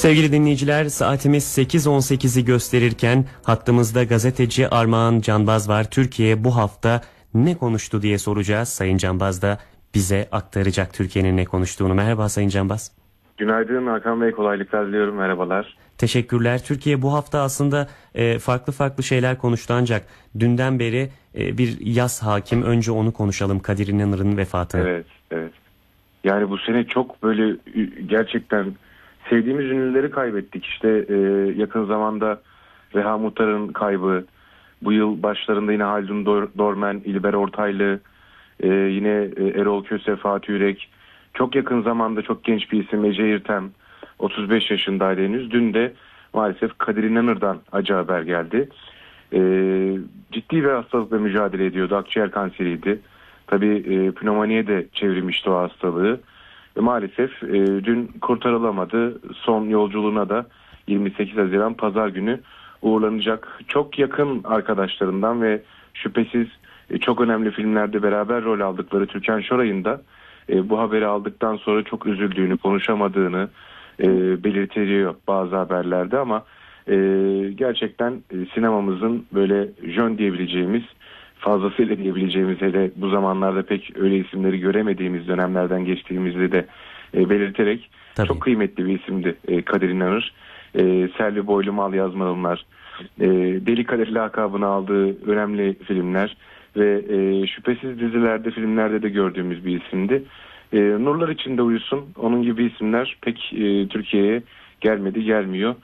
Sevgili dinleyiciler, saatimiz 8.18'i gösterirken hattımızda gazeteci Armağan Canbaz var. Türkiye bu hafta ne konuştu diye soracağız. Sayın Canbaz da bize aktaracak Türkiye'nin ne konuştuğunu. Merhaba Sayın Canbaz. Günaydın Hakan Bey, kolaylıklar diliyorum. Merhabalar. Teşekkürler. Türkiye bu hafta aslında farklı şeyler konuştu ancak dünden beri bir yas hakim. Önce onu konuşalım, Kadir İnanır'ın vefatını. Evet. Yani bu sene çok böyle gerçekten sevdiğimiz ünlüleri kaybettik. İşte yakın zamanda Reha Muhtar'ın kaybı, bu yıl başlarında yine Haldun Dormen, İlber Ortaylı, yine Erol Köse, Fatih Yürek. Çok yakın zamanda çok genç bir isim Ece İrtem, 35 yaşındaydı henüz. Dün de maalesef Kadir İnanır'dan acı haber geldi. Ciddi bir hastalıkla mücadele ediyordu. Akciğer kanseriydi. Tabii pnömoniye de çevirmişti o hastalığı. Ve maalesef dün kurtarılamadı. Son yolculuğuna da 28 Haziran Pazar günü uğurlanacak. Çok yakın arkadaşlarından ve şüphesiz çok önemli filmlerde beraber rol aldıkları Türkan Şoray'ın da bu haberi aldıktan sonra çok üzüldüğünü, konuşamadığını belirtiyor bazı haberlerde ama gerçekten sinemamızın böyle jön diyebileceğimiz, fazlasıyla diyebileceğimiz, hele bu zamanlarda pek öyle isimleri göremediğimiz dönemlerden geçtiğimizi de belirterek Tabii. Çok kıymetli bir isimdi Kadir İnanır. Selvi Boylu Mal Yazmalımlar, Deli Kadir lakabını aldığı önemli filmler ve şüphesiz dizilerde, filmlerde de gördüğümüz bir isimdi. Nurlar içinde uyusun. Onun gibi isimler pek Türkiye'ye gelmiyor.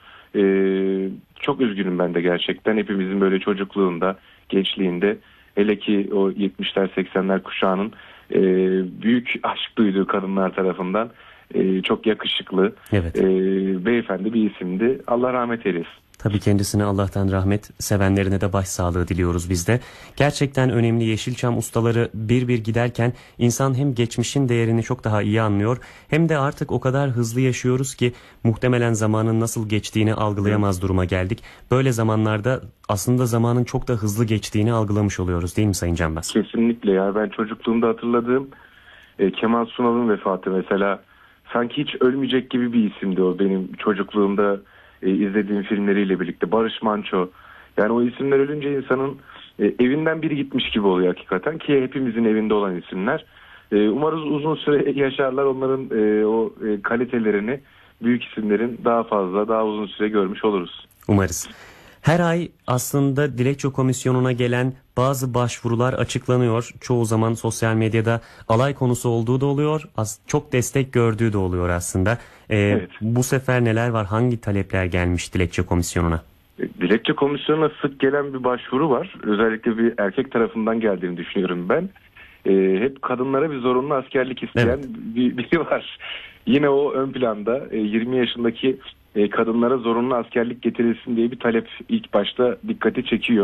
Çok üzgünüm ben de gerçekten. Hepimizin böyle çocukluğunda, gençliğinde, hele ki o 70'ler 80'ler kuşağının büyük aşk duyduğu kadınlar tarafından çok yakışıklı, Evet. beyefendi bir isimdi. Allah rahmet eylesin. Tabii kendisine Allah'tan rahmet, sevenlerine de başsağlığı diliyoruz biz de. Gerçekten önemli Yeşilçam ustaları bir giderken insan hem geçmişin değerini çok daha iyi anlıyor hem de artık o kadar hızlı yaşıyoruz ki muhtemelen zamanın nasıl geçtiğini algılayamaz duruma geldik. Böyle zamanlarda aslında zamanın çok da hızlı geçtiğini algılamış oluyoruz, değil mi Sayın Canbaz? Kesinlikle ya, ben çocukluğumda hatırladığım Kemal Sunal'ın vefatı mesela, sanki hiç ölmeyecek gibi bir isimdi o benim çocukluğumda izlediğim filmleriyle birlikte. Barış Manço, yani o isimler ölünce insanın evinden biri gitmiş gibi oluyor hakikaten, ki hepimizin evinde olan isimler. Umarız uzun süre yaşarlar, onların o kalitelerini büyük isimlerin daha uzun süre görmüş oluruz. Umarız. Her ay aslında Dilekçe Komisyonu'na gelen bazı başvurular açıklanıyor. Çoğu zaman sosyal medyada alay konusu olduğu da oluyor. Çok destek gördüğü de oluyor aslında. Evet. Bu sefer neler var? Hangi talepler gelmiş Dilekçe Komisyonu'na? Dilekçe Komisyonu'na sık gelen bir başvuru var. Özellikle bir erkek tarafından geldiğini düşünüyorum ben. Hep kadınlara bir zorunlu askerlik isteyen biri var. Yine o ön planda 20 yaşındaki kadınlara zorunlu askerlik getirilsin diye bir talep ilk başta dikkati çekiyor.